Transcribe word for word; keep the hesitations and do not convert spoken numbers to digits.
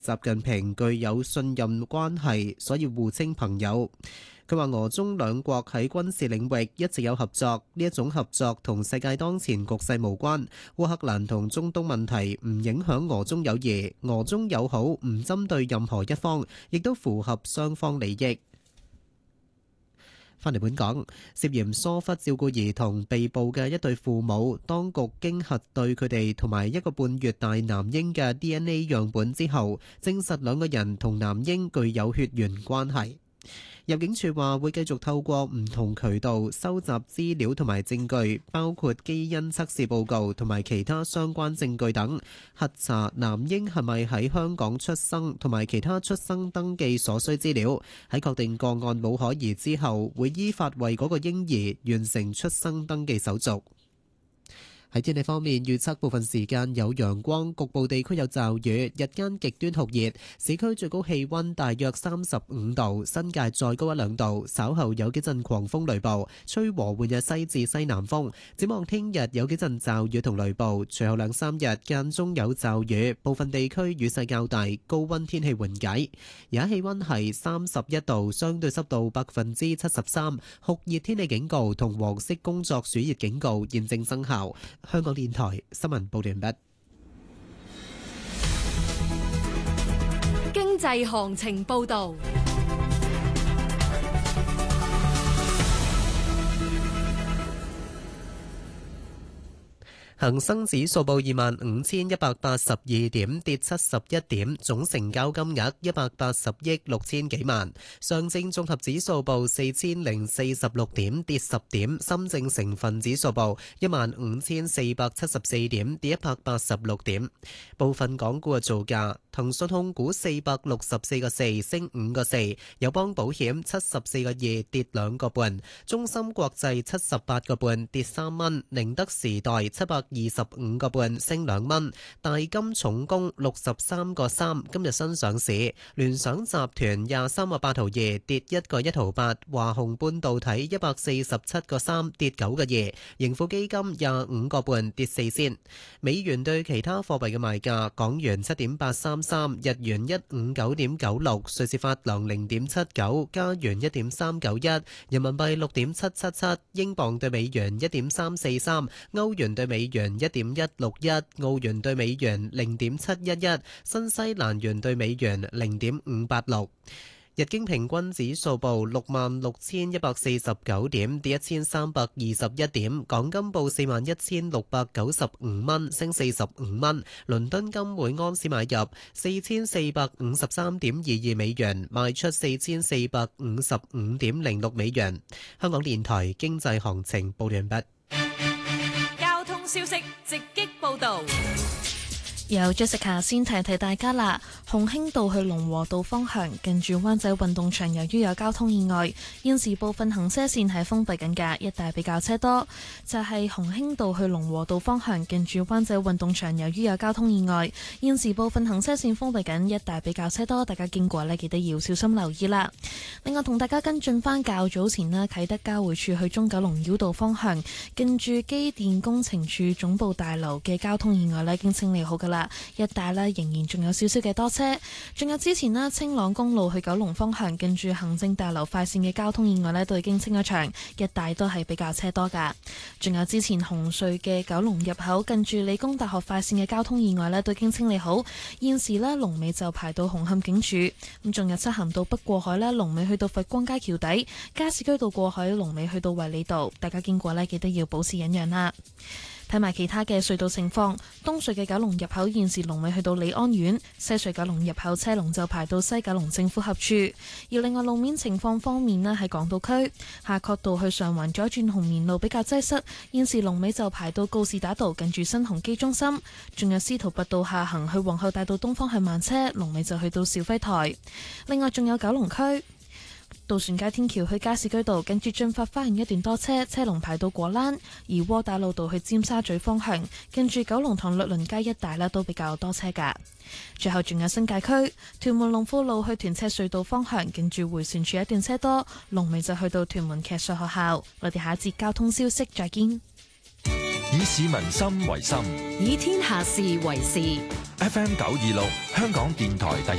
習近平具有信任關係，所以互稱朋友。佢話俄中兩國喺軍事領域一直有合作，呢一種合作同世界當前局勢無關。烏克蘭同中東問題唔影響俄中友誼，俄中友好唔針對任何一方，亦都符合雙方利益。返嚟本港，涉嫌疏忽照顧兒童被捕嘅一對父母，當局經核對佢哋同埋一個半月大男嬰嘅 D N A 樣本之後，證實兩個人同男嬰具有血緣關係。入境處話會繼續透過唔同渠道收集資料同埋證據，包括基因測試報告同埋其他相關證據等，核查男嬰係咪喺香港出生同埋其他出生登記所需資料。喺確定個案冇可疑之後，會依法為嗰個嬰兒完成出生登記手續。喺天氣方面，預測部分時間有陽光，局部地區有驟雨，日間極端酷熱，市區最高氣溫大約三十五度，新界再高一兩度。稍後有幾陣狂風雷暴，吹和緩嘅西至西南風。展望聽日有幾陣驟雨同雷暴，隨後兩三日間中有驟雨，部分地區雨勢較大，高溫天氣緩解。而家氣溫係三十一度，相對濕度百分之七十三，酷熱天氣警告同黃色工作暑熱警告現正生效。香港電台新聞報道完畢。 經濟行情報道。 恒生指數報二萬五千一百八十二點，跌七十一點，總成交金額一百八十億六千幾萬。上證綜合指數報四千零四十六點，跌十點。深證成分指數報一萬五千四百七十四點，跌一百八十六點。部分港股嘅造價：騰訊控股四百六十四個四，升五個四；友邦保險七十四個二，跌兩個半；中芯國際七十八個半，跌三蚊；寧德時代七百二十五個半，升兩蚊；大金重工六十三個三，今日新上市；聯想集團廿三個八毫二，跌一個一毫八；華虹半導體一百四十七個三，跌九個二；盈富基金廿五個半，跌四仙。美元對其他貨幣嘅賣價：港元七點八三三，日元一五九點九六，瑞士法郎零點七九，加元一點三九一，人民幣六點七七七，英鎊對美元一點三四三，歐元對美元一點一六一，澳元對美元零點七一一，新西蘭元對美元零點五八六。日經平均指數報六萬六千一百四十九點，跌一千三百二十一點。港金報四萬一千六百九十五蚊，升四十五蚊。倫敦金每安士買入四千四百五十三點二二美元，賣出四千四百五十五點零六美元。香港電台經濟行情報完畢。 交通消息直擊報道。 由 Jessica 先提提大家啦，鴻興道去龍和道方向近住灣仔運動場，由於有交通意外，現時部分行車線係封閉緊㗎，一帶比較車多。就係鴻興道去龍和道方向近住灣仔運動場，由於有交通意外，現時部分行車線封閉緊，一帶比較車多，大家經過呢記得要小心留意啦。另外同大家跟進翻較早前呢，啟德交匯處去中九龍繞道方向近住機電工程處總部大樓嘅交通意外呢已經清理好㗎啦。一帶呢仍然仲有少少嘅多車，仲有之前呢青朗公路去九龍方向近住行政大樓快線嘅交通意外呢都已經清咗場，一帶都係比較車多噶。仲有之前紅隧嘅九龍入口近住理工大學快線嘅交通意外呢都已經清理好，現時呢龍尾就排到紅磡警署。咁仲有漆咸道北過海呢龍尾去到佛光街橋底，加士居道過海龍尾去到衛理道，大家經過呢記得要保持忍讓啦。睇埋其他嘅隧道情況，東隧嘅九龍入口現時龍尾去到利安苑，西隧九龍入口車龍就排到西九龍政府合署。而另外路面情況方面呢，喺港島區夏慤道去上環左轉紅棉路比較擠塞，現時龍尾就排到告士打道近住新鴻基中心。仲有司徒拔道下行去皇后大道東方向慢車，龍尾就去到肇輝台。另外仲有九龍區渡船街天橋去加士居道近住駿發花園一段多車，車龍排到果欄；而窩打老道去尖沙咀方向近住九龍塘律倫街一帶呢都比較多車㗎。最後仲有新界區屯門龍富路去屯赤隧道方向近住迴旋處一段車多，龍尾就去到屯門騎術學校。我哋下一節交通消息再見。 以市民心為心， 以天下事為事。 F M 九二六，香港電台第一